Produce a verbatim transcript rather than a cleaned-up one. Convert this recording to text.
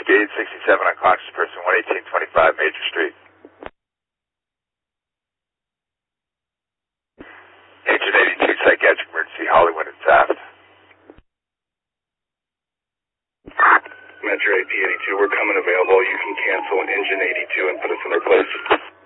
eight sixty-seven, unconscious person, one eighteen twenty-five Major Street. Agent eighty-two, psychiatric emergency, Hollywood and Taft. Metro A P eighty-two, we're coming available. You can cancel engine eighty-two and put us in their place.